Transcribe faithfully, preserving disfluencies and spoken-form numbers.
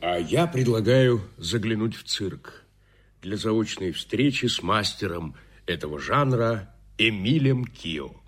А я предлагаю заглянуть в цирк для заочной встречи с мастером этого жанра Эмилем Кио.